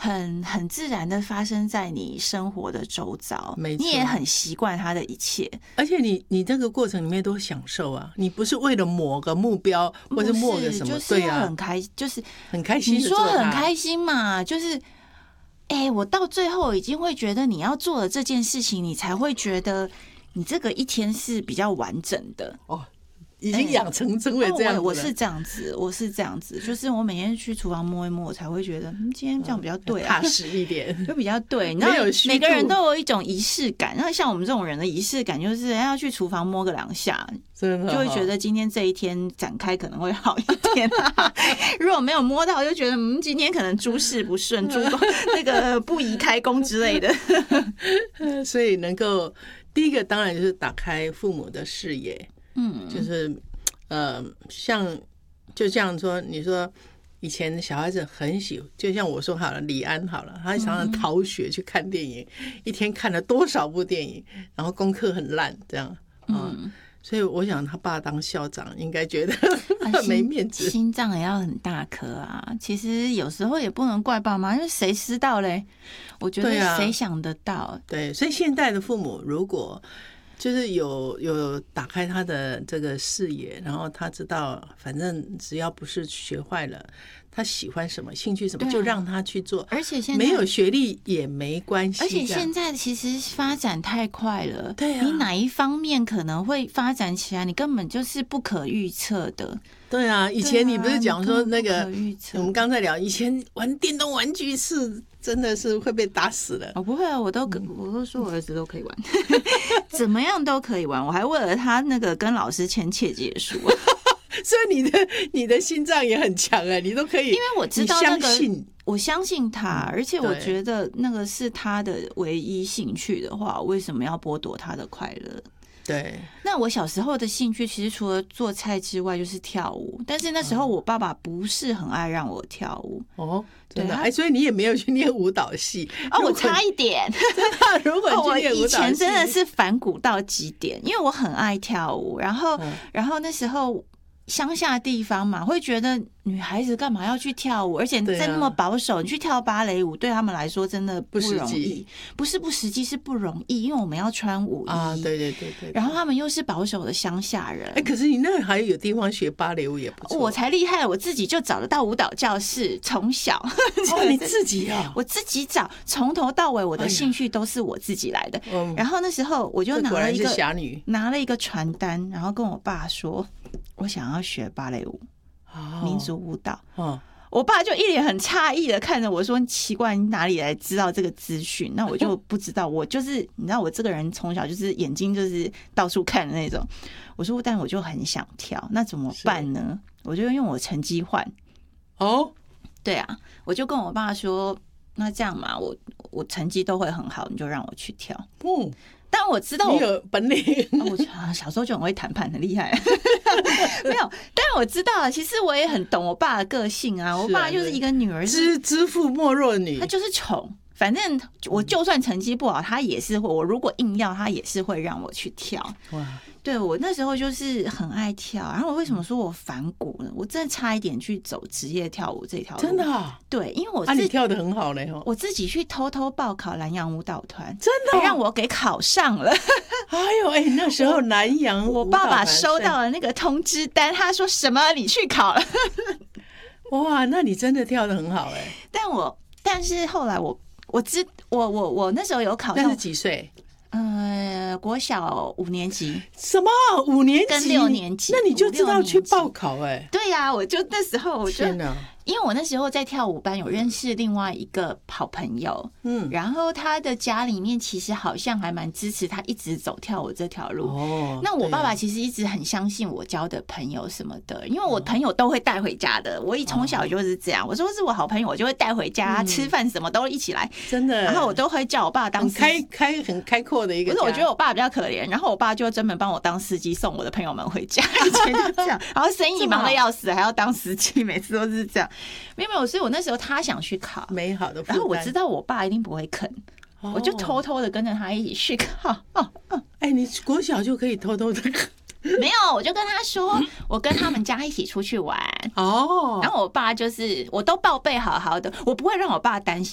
很自然的发生在你生活的周遭， 没错， 你也很习惯它的一切， 而且你这个过程里面都享受啊，你不是为了某个目标或是某个什么， 就是很开，就是很开心。 你说很开心嘛，就是我到最后已经会觉得你要做的这件事情，你才会觉得你这个一天是比较完整的哦。已经养成成为这样子， 我是这样子，就是我每天去厨房摸一摸，我才会觉得今天这样比较对啊， 踏实一点， 就比较对。你知道，每个人都有一种仪式感，然后像我们这种人的仪式感，就是要去厨房摸个2下， 真的就会觉得今天这一天展开可能会好一点啊。如果没有摸到，就觉得今天可能诸事不顺，那个不宜开工之类的。 所以能够第一个当然就是打开父母的视野。就是像就这样说，你说以前小孩子很喜欢，就像我说好了，李安好了，他常常逃学去看电影，一天看了多少部电影，然后功课很烂，这样所以我想他爸当校长应该觉得没面子， 心脏也要很大颗啊。其实有时候也不能怪爸妈，因为谁知道嘞？我觉得谁想得到？ 对，所以现代的父母如果就是有打开他的这个视野，然后他知道反正只要不是学坏了，他喜欢什么兴趣什么就让他去做， 而且现在没有学历也没关系， 而且现在其实发展太快了， 对啊， 你哪一方面可能会发展起来，你根本就是不可预测的。 对啊，以前你不是讲说那个我们刚才聊，以前玩电动玩具是真的是会被打死的。 不会啊，我都说我儿子都可以玩，怎么样都可以玩。我还为了他那个跟老师签切结书。 所以你的心脏也很强你都可以，因为我知道那个，我相信他，而且我觉得那个是他的唯一兴趣的话，为什么要剥夺他的快乐？ 对， 那我小时候的兴趣其实除了做菜之外就是跳舞，但是那时候我爸爸不是很爱让我跳舞。 真的所以你也没有去念舞蹈系我差一点。 真的，如果你去念舞蹈系， 我以前真的是反骨到极点，因为我很爱跳舞，然后那时候乡下地方嘛，会觉得女孩子干嘛要去跳舞，而且在那么保守，你去跳芭蕾舞对他们来说真的不容易，不是不实际，是不容易，因为我们要穿舞衣对， 然后他们又是保守的乡下人。 可是你那还有地方学芭蕾舞也不错。 我才厉害，我自己就找得到舞蹈教室，从小你自己啊？ 我自己找，从头到尾我的兴趣都是我自己来的。然后那时候我就拿了一个传单，然后跟我爸说我想要学芭蕾舞，民族舞蹈。我爸就一脸很诧异的看着我说，奇怪，你哪里来知道这个资讯？那我就不知道，我就是你知道我这个人从小就是眼睛就是到处看的那种。我说但我就很想跳，那怎么办呢？我就用我成绩换。对啊，我就跟我爸说，那这样嘛，我成绩都会很好，你就让我去跳。但我知道你有本领， 我小时候就很会谈判，很厉害。没有，但我知道，其实我也很懂我爸的个性啊。我爸就是一个女儿知父莫若女， 他就是宠。反正我就算成绩不好，他也是会。我如果硬要，他也是会让我去跳。对，我那时候就是很爱跳。然后我为什么说我反骨呢？我真的差一点去走职业跳舞这条路。 真的对，因为你跳得很好嘞。 我自己去偷偷报考南洋舞蹈团， 真的让我给考上了。 那时候南洋我爸爸收到了那个通知单，他说什么你去考了。 哇，那你真的跳得很好但是后来我那时候有考上， 那是几岁？ 国小5年级。 什么5年级跟6年级？ 那你就知道去报考对呀，我就那时候我就天哪。 因为我那时候在跳舞班有认识另外一个好朋友，然后他的家里面其实好像还蛮支持他一直走跳舞这条路。那我爸爸其实一直很相信我交的朋友什么的，因为我朋友都会带回家的。我从小就是这样，我说是我好朋友，我就会带回家，吃饭什么都一起来， 真的。 然后我都会叫我爸当司机， 很开阔的一个家。 不是，我觉得我爸比较可怜，然后我爸就专门帮我当司机送我的朋友们回家，以前就这样。然后生意忙得要死，还要当司机，每次都是这样。没有，所以我那时候他想去考， 美好的负担。 然后我知道我爸一定不会肯，我就偷偷的跟着他一起去考。 你国小就可以偷偷的没有，我就跟他说，我跟他们家一起出去玩。然后我爸就是我都报备好好的，我不会让我爸担心。